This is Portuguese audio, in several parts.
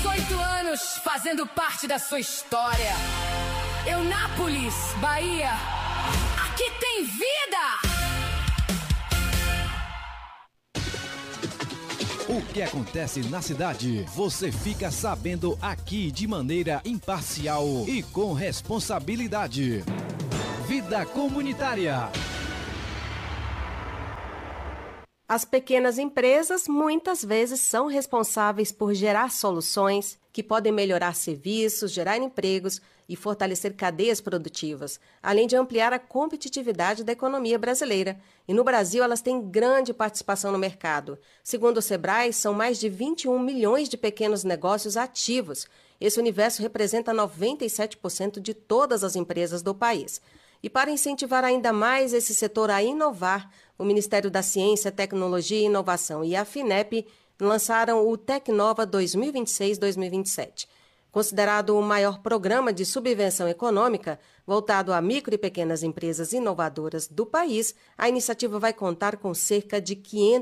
18 anos fazendo parte da sua história. Eunápolis, Bahia. Aqui tem vida! O que acontece na cidade, você fica sabendo aqui de maneira imparcial e com responsabilidade. Vida Comunitária. As pequenas empresas muitas vezes são responsáveis por gerar soluções que podem melhorar serviços, gerar empregos e fortalecer cadeias produtivas, além de ampliar a competitividade da economia brasileira. E no Brasil, elas têm grande participação no mercado. Segundo o Sebrae, são mais de 21 milhões de pequenos negócios ativos. Esse universo representa 97% de todas as empresas do país. E para incentivar ainda mais esse setor a inovar, o Ministério da Ciência, Tecnologia e Inovação e a FINEP lançaram o Tecnova 2026-2027. Considerado o maior programa de subvenção econômica voltado a micro e pequenas empresas inovadoras do país, a iniciativa vai contar com cerca de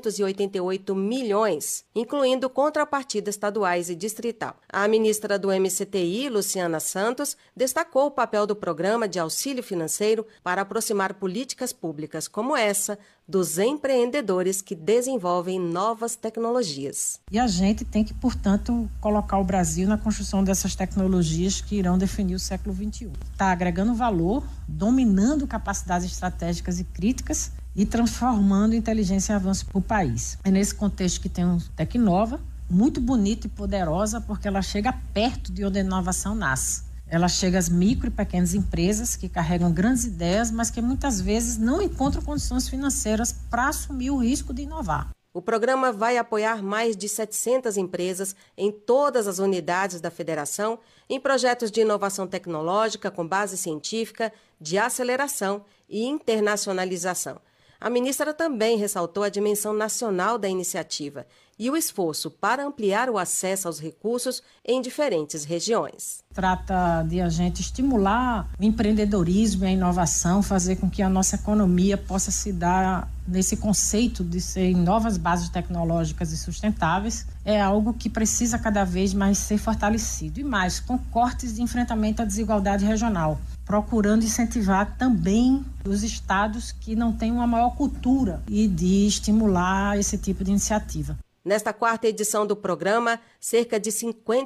588 milhões, incluindo contrapartidas estaduais e distrital. A ministra do MCTI, Luciana Santos, destacou o papel do programa de auxílio financeiro para aproximar políticas públicas como essa dos empreendedores que desenvolvem novas tecnologias. E a gente tem que, portanto, colocar o Brasil na construção dessas tecnologias que irão definir o século XXI. Está agregando valor, dominando capacidades estratégicas e críticas e transformando inteligência em avanço para o país. É nesse contexto que tem um Tecnova, muito bonita e poderosa, porque ela chega perto de onde a inovação nasce. Ela chega às micro e pequenas empresas que carregam grandes ideias, mas que muitas vezes não encontram condições financeiras para assumir o risco de inovar. O programa vai apoiar mais de 700 empresas em todas as unidades da federação em projetos de inovação tecnológica com base científica, de aceleração e internacionalização. A ministra também ressaltou a dimensão nacional da iniciativa e o esforço para ampliar o acesso aos recursos em diferentes regiões. Trata de a gente estimular o empreendedorismo e a inovação, fazer com que a nossa economia possa se dar nesse conceito de ser em novas bases tecnológicas e sustentáveis. É algo que precisa cada vez mais ser fortalecido e mais com cortes de enfrentamento à desigualdade regional, procurando incentivar também os estados que não têm uma maior cultura e de estimular esse tipo de iniciativa. Nesta quarta edição do programa, cerca de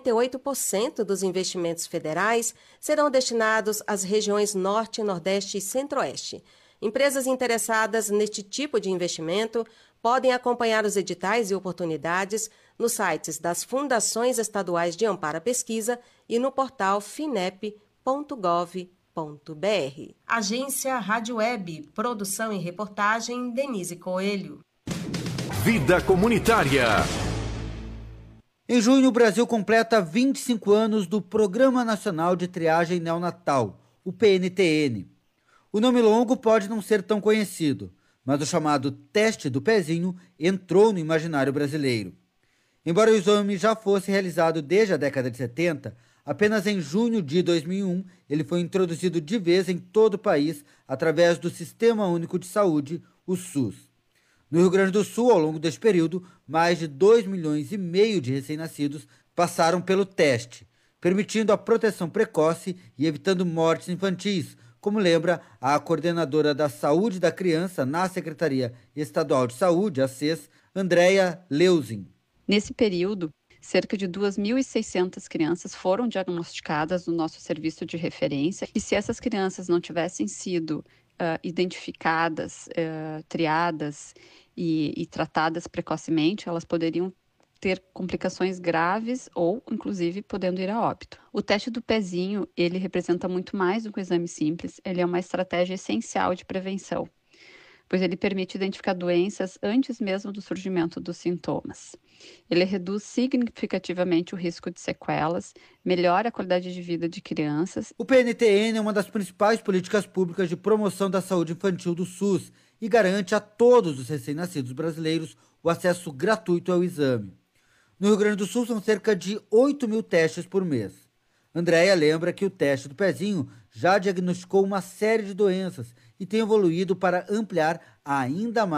58% dos investimentos federais serão destinados às regiões Norte, Nordeste e Centro-Oeste. Empresas interessadas neste tipo de investimento podem acompanhar os editais e oportunidades nos sites das Fundações Estaduais de Amparo à Pesquisa e no portal finep.gov.br. Agência Rádio Web, produção e reportagem, Denise Coelho. Vida Comunitária. Em junho, o Brasil completa 25 anos do Programa Nacional de Triagem Neonatal, o PNTN. O nome longo pode não ser tão conhecido, mas o chamado teste do pezinho entrou no imaginário brasileiro. Embora o exame já fosse realizado desde a década de 70, apenas em junho de 2001 ele foi introduzido de vez em todo o país através do Sistema Único de Saúde, o SUS. No Rio Grande do Sul, ao longo deste período, mais de 2,5 milhões de recém-nascidos passaram pelo teste, permitindo a proteção precoce e evitando mortes infantis, como lembra a coordenadora da Saúde da Criança na Secretaria Estadual de Saúde, a SES, Andréia Leuzin. Nesse período, cerca de 2.600 crianças foram diagnosticadas no nosso serviço de referência, e se essas crianças não tivessem sido identificadas, triadas e tratadas precocemente, elas poderiam ter complicações graves ou, inclusive, podendo ir a óbito. O teste do pezinho, ele representa muito mais do que um exame simples, ele é uma estratégia essencial de prevenção, pois ele permite identificar doenças antes mesmo do surgimento dos sintomas. Ele reduz significativamente o risco de sequelas, melhora a qualidade de vida de crianças. O PNTN é uma das principais políticas públicas de promoção da saúde infantil do SUS e garante a todos os recém-nascidos brasileiros o acesso gratuito ao exame. No Rio Grande do Sul são cerca de 8 mil testes por mês. Andréia lembra que o teste do pezinho já diagnosticou uma série de doenças e tem evoluído para ampliar ainda mais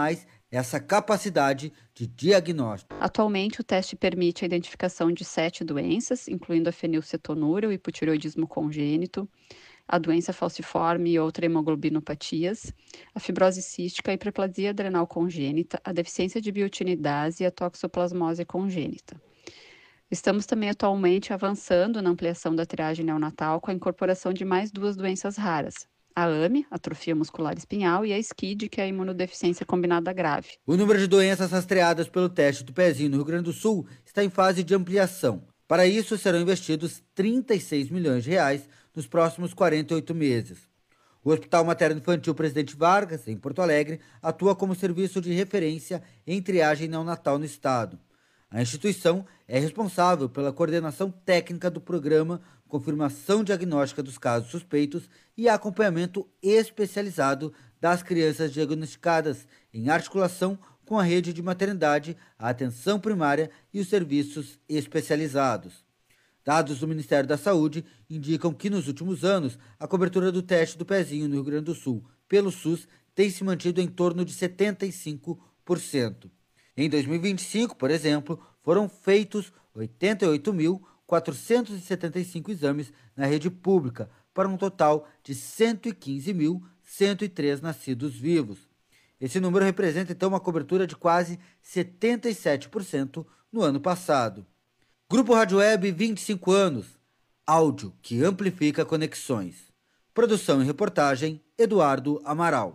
essa capacidade de diagnóstico. Atualmente, o teste permite a identificação de 7 doenças, incluindo a fenilcetonúria, o hipotireoidismo congênito, a doença falciforme e outras hemoglobinopatias, a fibrose cística, a hiperplasia adrenal congênita, a deficiência de biotinidase e a toxoplasmose congênita. Estamos também atualmente avançando na ampliação da triagem neonatal com a incorporação de mais 2 doenças raras, a AME, atrofia muscular espinhal, e a SCID, que é a imunodeficiência combinada grave. O número de doenças rastreadas pelo teste do pezinho no Rio Grande do Sul está em fase de ampliação. Para isso, serão investidos 36 milhões de reais nos próximos 48 meses. O Hospital Materno Infantil Presidente Vargas, em Porto Alegre, atua como serviço de referência em triagem neonatal no estado. A instituição é responsável pela coordenação técnica do programa, confirmação diagnóstica dos casos suspeitos e acompanhamento especializado das crianças diagnosticadas, em articulação com a rede de maternidade, a atenção primária e os serviços especializados. Dados do Ministério da Saúde indicam que nos últimos anos a cobertura do teste do pezinho no Rio Grande do Sul pelo SUS tem se mantido em torno de 75%. Em 2025, por exemplo, foram feitos 88.475 exames na rede pública, para um total de 115.103 nascidos vivos. Esse número representa, então, uma cobertura de quase 77% no ano passado. Grupo Rádio Web, 25 anos. Áudio que amplifica conexões. Produção e reportagem, Eduardo Amaral.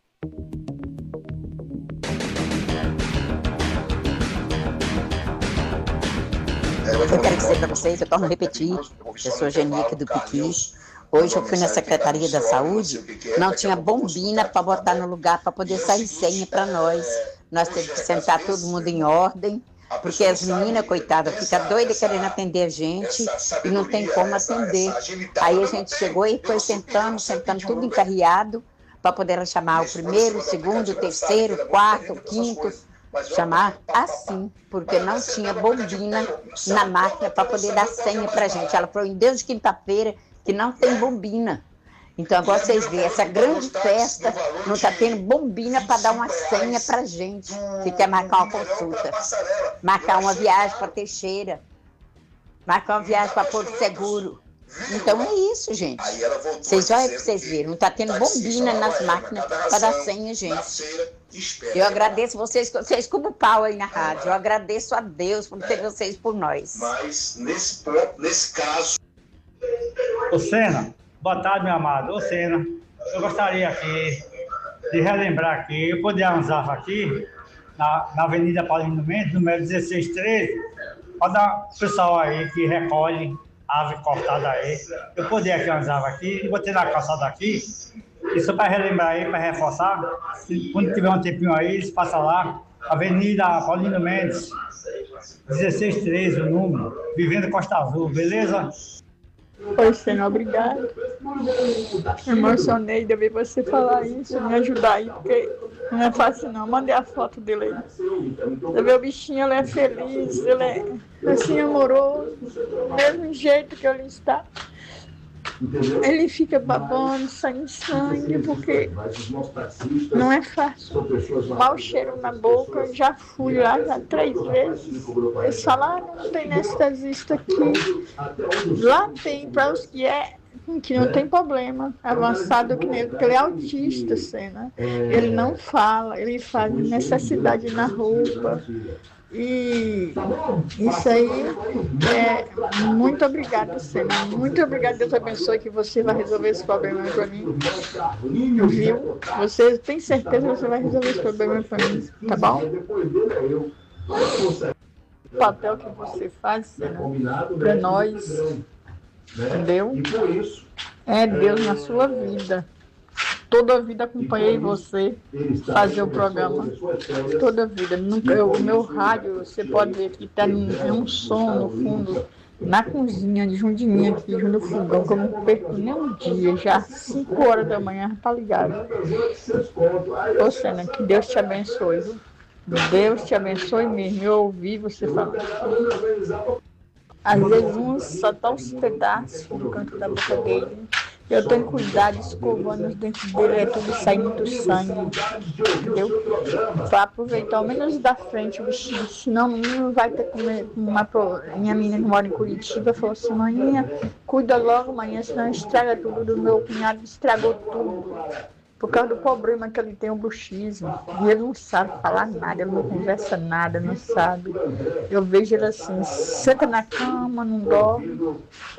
Eu quero dizer para vocês, eu torno a repetir, eu sou Genique do Piqui. Hoje eu fui na Secretaria da Saúde, não tinha bombina para botar no lugar para poder sair senha para nós. Nós temos que sentar todo mundo em ordem, porque as meninas, coitadas, ficam doidas querendo atender a gente e não tem como atender. Aí a gente chegou e foi sentando tudo encarreado para poder chamar o primeiro, o segundo, o terceiro, o quarto, o quinto. Chamar assim, porque não tinha bombina na máquina para poder dar senha para a gente. Ela falou, em Deus de quinta-feira, que não tem bombina. Então agora vocês veem, essa grande festa não está tendo bombina para dar uma senha para a gente, que quer marcar uma consulta, marcar uma viagem para Teixeira, marcar uma viagem para Porto Seguro. Então é isso, gente. Vocês olham para vocês verem, não está tendo bombina nas máquinas para dar senha, gente. Eu agradeço vocês como pau aí na rádio. Eu agradeço a Deus por ter vocês por nós. Mas nesse caso... Ô Sena, boa tarde, meu amado. Ô Sena, eu gostaria aqui de relembrar aqui, eu poder andar aqui na Avenida Paulino Mendes, número 1613, para dar o pessoal aí que recolhe ave cortada aí. Eu poder aqui andar aqui, e botei na calçada aqui, isso para relembrar aí, para reforçar. Quando tiver um tempinho aí, eles passam lá, Avenida Paulino Mendes, 1613, o número, Vivenda Costa Azul, beleza? Oi, Senhor, obrigado. Me emocionei de ver você falar isso, me ajudar aí, porque não é fácil não. Mandei a foto dele aí. Você vê o bichinho, ele é feliz, ele é assim amoroso, do mesmo jeito que ele está. Ele fica babando, saindo sangue, porque não é fácil. Mau cheiro na boca, já fui lá já 3 vezes. Eles falaram, não tem anestesista aqui. Lá tem para os que não tem problema, avançado que nele, porque ele é autista, Sena. Ele não fala, ele faz necessidade na roupa. E isso aí muito obrigada, Sena. Muito obrigada, Deus abençoe, que você vai resolver esse problema para mim. Viu? Você tem certeza que você vai resolver esse problema para mim, tá bom? O papel que você faz, Sena, para nós, entendeu? É Deus na sua vida. Toda a vida acompanhei você fazer o programa. Toda a vida. O meu rádio, você pode ver que tem um som no fundo, na cozinha, junto de mim aqui, junto do fogão, que eu não perco nem um dia, já 5 horas da manhã, tá ligado? Ô, Sena, que Deus te abençoe, viu? Deus te abençoe mesmo. Eu ouvi você falar. Às vezes uns só tá uns pedaços no canto da boca dele. Eu tenho cuidado, escovando os dentes dele, é tudo saindo muito sangue, entendeu? Pra aproveitar ao menos da frente o bichinho, senão o menino vai ter que comer minha menina que mora em Curitiba falou assim, maninha, cuida logo, maninha, senão estraga tudo, do meu cunhado estragou tudo. Por causa do problema que ele tem, o bruxismo. E ele não sabe falar nada, ele não conversa nada, não sabe. Eu vejo ele assim, senta na cama, não dorme.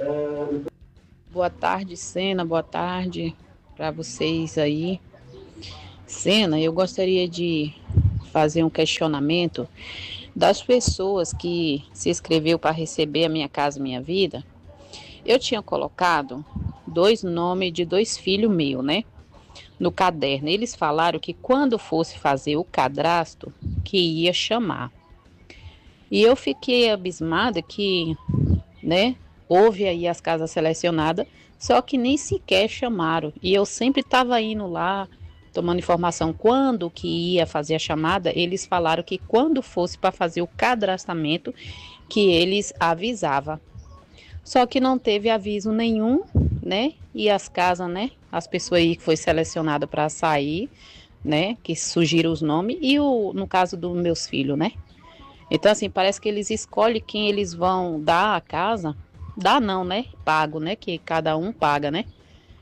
Boa tarde, Sena, boa tarde para vocês aí. Sena, eu gostaria de fazer um questionamento das pessoas que se inscreveu para receber a Minha Casa Minha Vida. Eu tinha colocado 2 nomes de 2 filhos meus, né? No caderno. Eles falaram que quando fosse fazer o cadastro, que ia chamar. E eu fiquei abismada que, né, houve aí as casas selecionadas, só que nem sequer chamaram. E eu sempre estava indo lá, tomando informação quando que ia fazer a chamada. Eles falaram que quando fosse para fazer o cadastramento, que eles avisavam. Só que não teve aviso nenhum, né? E as casas, né? As pessoas aí que foi selecionada para sair, né? Que surgiram os nomes. E no caso dos meus filhos, né? Então, assim, parece que eles escolhem quem eles vão dar a casa. Dá não, né? Pago, né? Que cada um paga, né?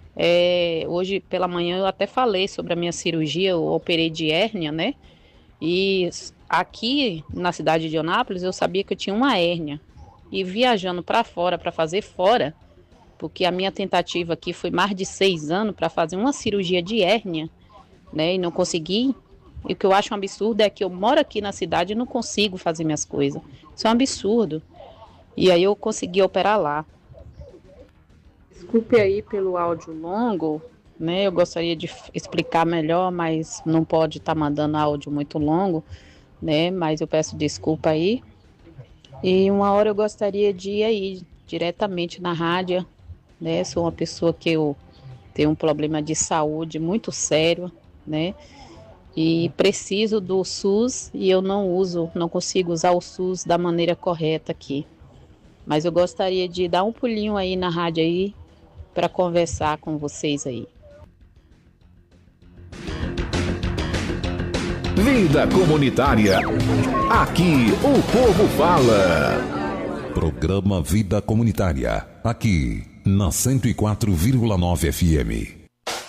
Hoje pela manhã eu até falei sobre a minha cirurgia. Eu operei de hérnia, né? E aqui na cidade de Eunápolis eu sabia que eu tinha uma hérnia. E viajando para fora, para fazer fora, porque a minha tentativa aqui foi mais de 6 anos para fazer uma cirurgia de hérnia, né, e não consegui. E o que eu acho um absurdo é que eu moro aqui na cidade e não consigo fazer minhas coisas. Isso é um absurdo. E aí eu consegui operar lá. Desculpe aí pelo áudio longo, né, eu gostaria de explicar melhor, mas não pode estar mandando áudio muito longo, né, mas eu peço desculpa aí. E uma hora eu gostaria de ir aí diretamente na rádio, né? Sou uma pessoa que eu tenho um problema de saúde muito sério, né? E preciso do SUS e eu não consigo usar o SUS da maneira correta aqui. Mas eu gostaria de dar um pulinho aí na rádio aí para conversar com vocês aí. Vida Comunitária. Aqui o povo fala. Programa Vida Comunitária. Aqui na 104,9 FM.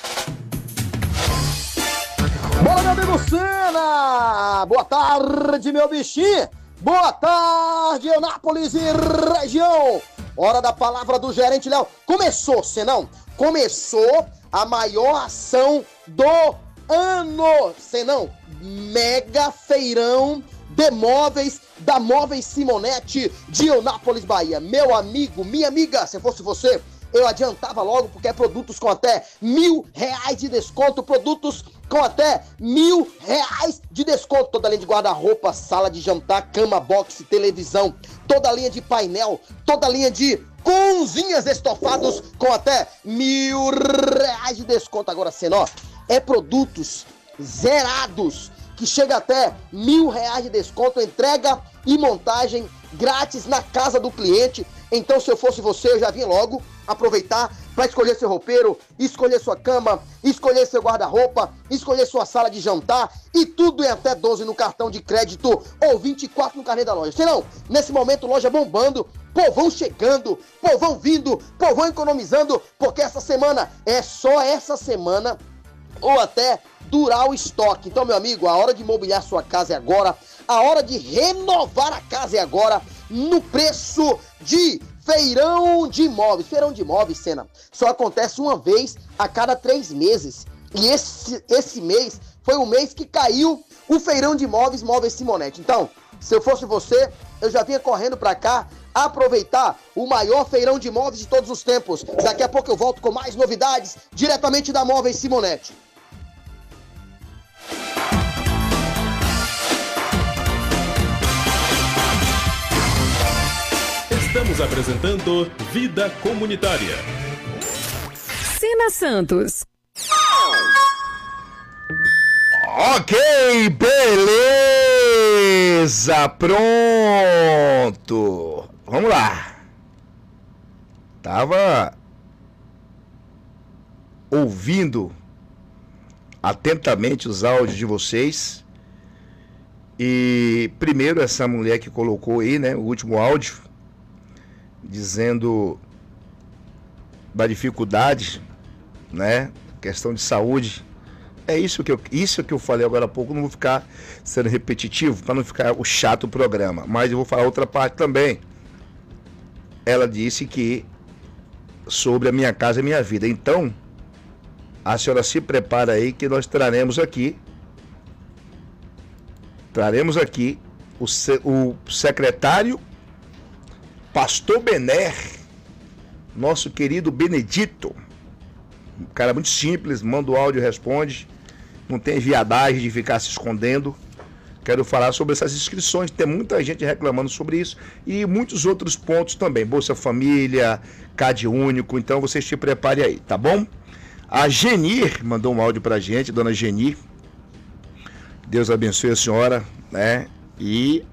Bora, meu amigo Sena! Boa tarde, meu bichinho! Boa tarde, Eunápolis e região! Hora da palavra do gerente Léo. Começou, Senão? Começou a maior ação do ano, Senão? Mega feirão de móveis da Móveis Simonetti de Eunápolis, Bahia. Meu amigo, minha amiga, se fosse você, eu adiantava logo, porque é produtos com até R$1.000 de desconto, produtos com até R$1.000 de desconto, toda linha de guarda-roupa, sala de jantar, cama, boxe, televisão, toda linha de painel, toda linha de cozinhas estofados com até R$1.000 de desconto. Agora, Senó, é produtos zerados, que chega até R$1.000 de desconto, entrega e montagem grátis na casa do cliente. Então, se eu fosse você, eu já vinha logo aproveitar para escolher seu roupeiro, escolher sua cama, escolher seu guarda-roupa, escolher sua sala de jantar, e tudo em até 12 no cartão de crédito ou 24 no carnê da loja. Senão, nesse momento, loja bombando, povão chegando, povão vindo, povão economizando, porque essa semana é só essa semana ou até durar o estoque. Então, meu amigo, a hora de mobiliar sua casa é agora, a hora de renovar a casa é agora, no preço de feirão de imóveis. Feirão de imóveis, Sena, só acontece uma vez a cada 3 meses. E esse mês foi o mês que caiu o feirão de imóveis Móveis Simonetti. Então, se eu fosse você, eu já vinha correndo pra cá aproveitar o maior feirão de imóveis de todos os tempos. Daqui a pouco eu volto com mais novidades diretamente da Móveis Simonetti. Estamos apresentando Vida Comunitária. Sena Santos. Ok, beleza, pronto. Vamos lá. ouvindo atentamente os áudios de vocês. E primeiro essa mulher que colocou aí, né, o último áudio, dizendo da dificuldade, né, questão de saúde. É isso que eu falei agora há pouco. Não vou ficar sendo repetitivo para não ficar o chato programa, mas eu vou falar outra parte também. Ela disse que sobre a minha casa e minha vida. Então, a senhora se prepara aí que nós traremos aqui o secretário Pastor Bener, nosso querido Benedito, um cara muito simples, manda o áudio e responde, não tem viadagem de ficar se escondendo. Quero falar sobre essas inscrições, tem muita gente reclamando sobre isso e muitos outros pontos também, Bolsa Família, CAD único, então vocês se preparem aí, tá bom? A Genir mandou um áudio pra gente, dona Genir, Deus abençoe a senhora, né? E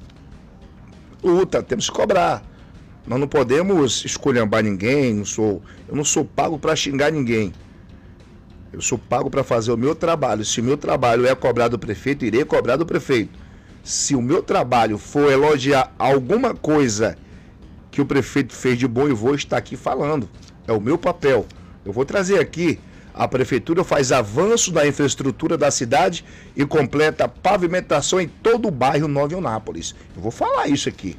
luta, temos que cobrar. Nós não podemos esculhambar ninguém, eu não sou pago para xingar ninguém. Eu sou pago para fazer o meu trabalho. Se o meu trabalho é cobrar do prefeito, irei cobrar do prefeito. Se o meu trabalho for elogiar alguma coisa que o prefeito fez de bom, eu vou estar aqui falando. É o meu papel. Eu vou trazer aqui. A prefeitura faz avanço da infraestrutura da cidade e completa a pavimentação em todo o bairro Nova Eunápolis. Eu vou falar isso aqui.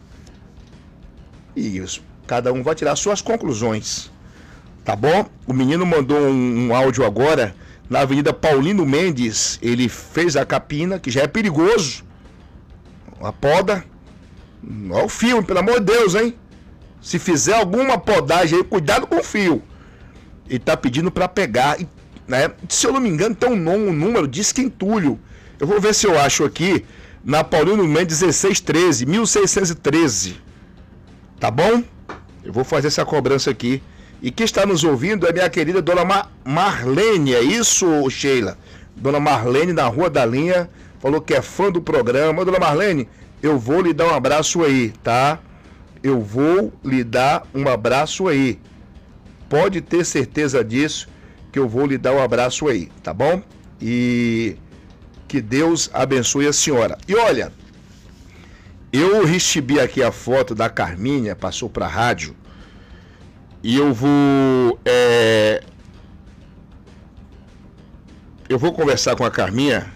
E isso, cada um vai tirar suas conclusões. Tá bom? O menino mandou um áudio agora, na Avenida Paulino Mendes. Ele fez a capina, que já é perigoso. Uma poda. Olha o fio, pelo amor de Deus, hein? Se fizer alguma podagem aí, cuidado com o fio. Ele tá pedindo para pegar, né? Se eu não me engano, tem um número, diz que entulho. Eu vou ver se eu acho aqui, na Paulino Mendes 1613, 1613. Tá bom? Eu vou fazer essa cobrança aqui. E quem está nos ouvindo é minha querida dona Marlene, é isso, Sheila? Dona Marlene, na Rua da Linha, falou que é fã do programa. Dona Marlene, eu vou lhe dar um abraço aí, tá? Eu vou lhe dar um abraço aí. Pode ter certeza disso, que eu vou lhe dar um abraço aí, tá bom? E que Deus abençoe a senhora. E olha, eu recebi aqui a foto da Carminha, passou para a rádio, e eu vou conversar com a Carminha,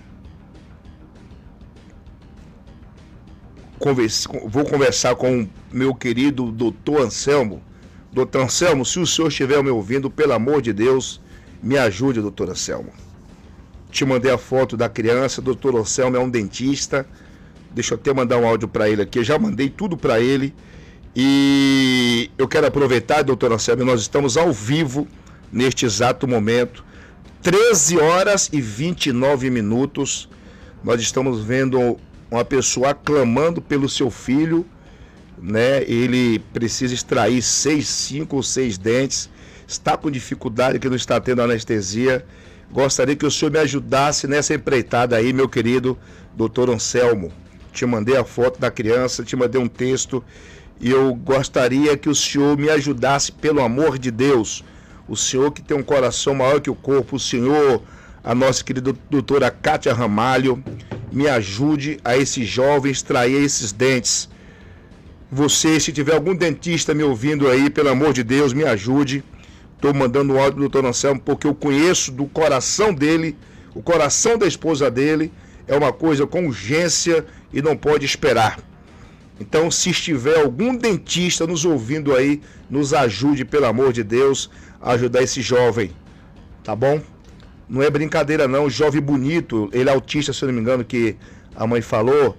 vou conversar com o meu querido doutor Anselmo. Doutor Anselmo, se o senhor estiver me ouvindo, pelo amor de Deus, me ajude, doutor Anselmo. Te mandei a foto da criança, doutor Anselmo é um dentista. Deixa eu até mandar um áudio para ele aqui, eu já mandei tudo para ele. E eu quero aproveitar, doutor Anselmo, nós estamos ao vivo neste exato momento, 13 horas e 29 minutos. Nós estamos vendo uma pessoa clamando pelo seu filho, né? Ele precisa extrair 5 ou 6 dentes, está com dificuldade, que não está tendo anestesia. Gostaria que o senhor me ajudasse nessa empreitada aí, meu querido doutor Anselmo. Te mandei a foto da criança, te mandei um texto, e eu gostaria que o senhor me ajudasse, pelo amor de Deus. O senhor que tem um coração maior que o corpo, o senhor, a nossa querida doutora Kátia Ramalho, me ajude a esse jovem extrair esses dentes. Você, se tiver algum dentista me ouvindo aí, pelo amor de Deus, me ajude. Estou mandando um áudio do doutor Anselmo, porque eu conheço do coração dele, o coração da esposa dele, é uma coisa com urgência e não pode esperar. Então, se estiver algum dentista nos ouvindo aí, nos ajude, pelo amor de Deus, a ajudar esse jovem, tá bom? Não é brincadeira não, jovem bonito, ele é autista, se eu não me engano, que a mãe falou,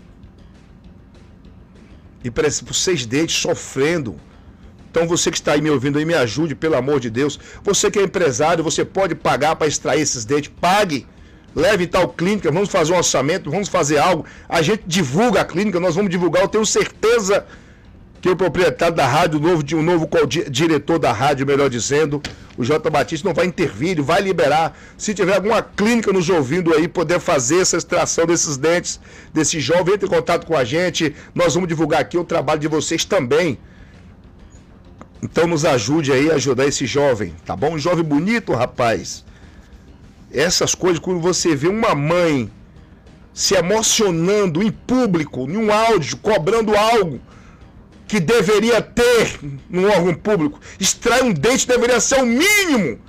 e parece por 6 dentes sofrendo. Então você que está aí me ouvindo aí, me ajude, pelo amor de Deus. Você que é empresário, você pode pagar para extrair esses dentes, pague. Leve em tal clínica, vamos fazer um orçamento, vamos fazer algo. A gente divulga a clínica, nós vamos divulgar. Eu tenho certeza que o proprietário da rádio, o novo diretor da rádio, melhor dizendo, o J. Batista, não vai intervir, ele vai liberar. Se tiver alguma clínica nos ouvindo aí, poder fazer essa extração desses dentes, desse jovem, entre em contato com a gente. Nós vamos divulgar aqui o trabalho de vocês também. Então nos ajude aí a ajudar esse jovem, tá bom? Um jovem bonito, rapaz. Essas coisas, quando você vê uma mãe se emocionando em público, em um áudio, cobrando algo que deveria ter num órgão público, extrai um dente deveria ser o mínimo.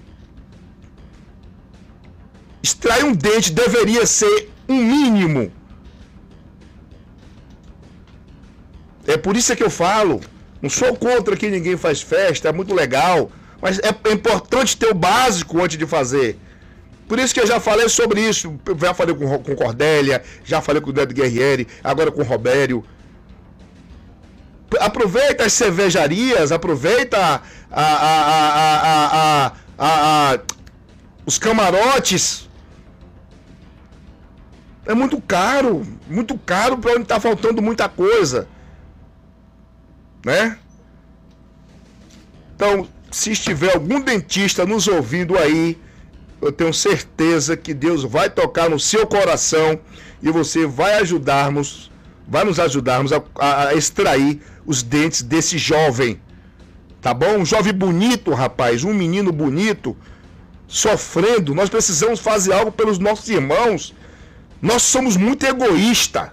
Extrair um dente deveria ser um mínimo. É por isso que eu falo, não sou contra que ninguém faz festa, é muito legal, mas é importante ter o básico antes de fazer. Por isso que eu já falei sobre isso, já falei com Cordélia, já falei com o Dedo Guerrieri, agora com o Robério. Aproveita as cervejarias, aproveita os camarotes. É muito caro para onde está faltando muita coisa, né? Então, se estiver algum dentista nos ouvindo aí, eu tenho certeza que Deus vai tocar no seu coração e você vai nos ajudarmos a extrair os dentes desse jovem, tá bom? Um jovem bonito, rapaz, um menino bonito, sofrendo. Nós precisamos fazer algo pelos nossos irmãos. Nós somos muito egoístas.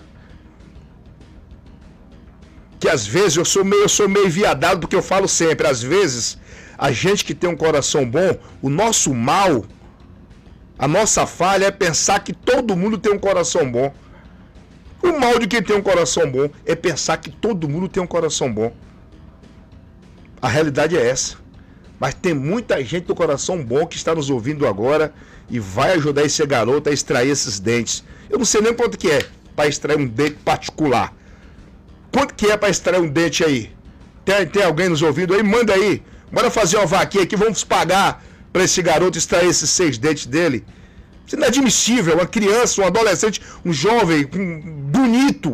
Que às vezes eu sou meio viadado, porque eu falo sempre, às vezes a gente que tem um coração bom, o nosso mal, a nossa falha é pensar que todo mundo tem um coração bom. O mal de quem tem um coração bom é pensar que todo mundo tem um coração bom. A realidade é essa. Mas tem muita gente do coração bom que está nos ouvindo agora e vai ajudar esse garoto a extrair esses dentes. Eu não sei nem quanto que é para extrair um dente particular. Quanto que é para extrair um dente aí? Tem alguém nos ouvindo aí? Manda aí. Bora fazer uma vaquinha aqui, vamos pagar para esse garoto extrair esses 6 dentes dele. Isso é inadmissível. Uma criança, um adolescente, um jovem, bonito.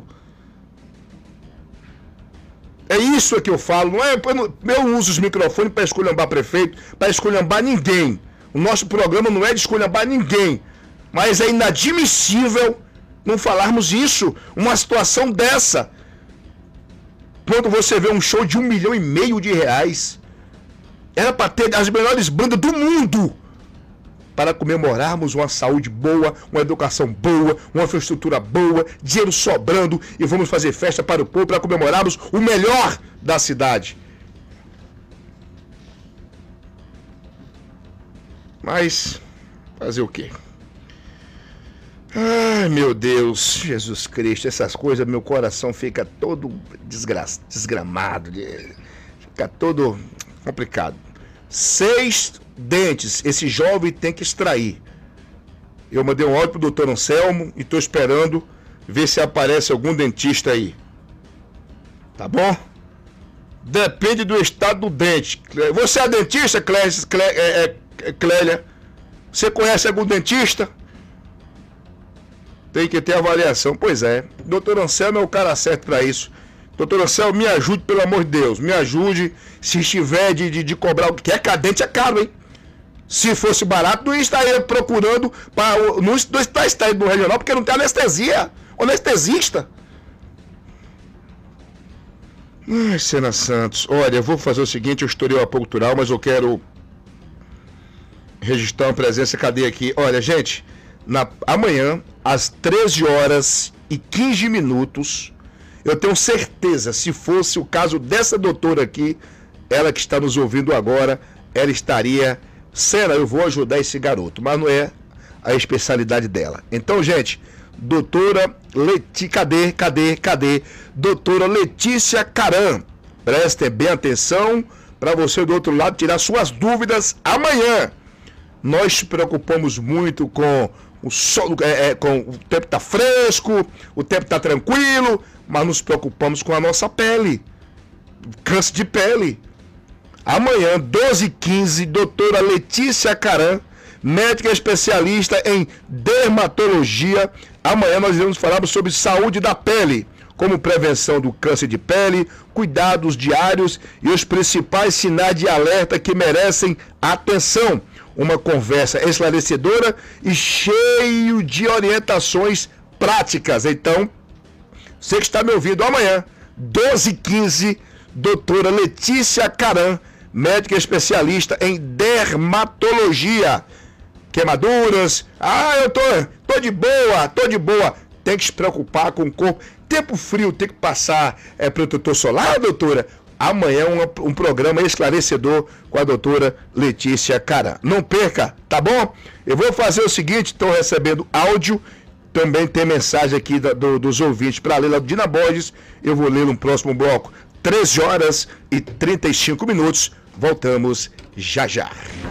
É isso que eu falo. Eu não uso os microfones para esculhambar prefeito, para esculhambar ninguém. O nosso programa não é de esculhambar ninguém. Mas é inadmissível não falarmos isso. Uma situação dessa. Quando você vê um show de R$1,5 milhão, era para ter as melhores bandas do mundo para comemorarmos uma saúde boa, uma educação boa, uma infraestrutura boa, dinheiro sobrando e vamos fazer festa para o povo para comemorarmos o melhor da cidade. Mas fazer o quê? Ai, meu Deus, Jesus Cristo, essas coisas, meu coração fica todo desgramado, fica todo complicado. 6 dentes, esse jovem tem que extrair. Eu mandei um áudio pro doutor Anselmo e estou esperando ver se aparece algum dentista aí. Tá bom? Depende do estado do dente. Você é dentista, Clélia? Você conhece algum dentista? Tem que ter avaliação. Pois é. Doutor Anselmo é o cara certo para isso. Doutor Anselmo, me ajude, pelo amor de Deus. Me ajude. Se estiver de cobrar o que é, que dente é caro, hein? Se fosse barato, não estaria procurando. Não está indo no regional porque não tem anestesia. Anestesista. Ai, Sena Santos. Olha, eu vou fazer o seguinte. Eu estourei o apoio cultural, mas eu quero registrar uma presença. Cadê aqui? Olha, gente. Amanhã, às 13h15, eu tenho certeza, se fosse o caso dessa doutora aqui, ela que está nos ouvindo agora, ela estaria, Sena, eu vou ajudar esse garoto, mas não é a especialidade dela. Então, gente, doutora cadê? Doutora Letícia Caram, prestem bem atenção para você do outro lado tirar suas dúvidas amanhã. Nós nos preocupamos muito com o sol, com o tempo tá fresco, o tempo tá tranquilo, mas nos preocupamos com a nossa pele, câncer de pele. Amanhã, 12h15, doutora Letícia Caram, médica especialista em dermatologia. Amanhã nós iremos falar sobre saúde da pele, como prevenção do câncer de pele, cuidados diários e os principais sinais de alerta que merecem atenção. Uma conversa esclarecedora e cheio de orientações práticas. Então, você que está me ouvindo amanhã, 12h15, doutora Letícia Caran, médica especialista em dermatologia. Queimaduras, eu tô de boa. Tem que se preocupar com o corpo. Tempo frio, tem que passar protetor solar, doutora? Amanhã um programa esclarecedor com a doutora Letícia Caran. Não perca, tá bom? Eu vou fazer o seguinte, estou recebendo áudio, também tem mensagem aqui dos ouvintes para ler lá do Dina Borges, eu vou ler no próximo bloco. 13 horas e 35 minutos, voltamos já.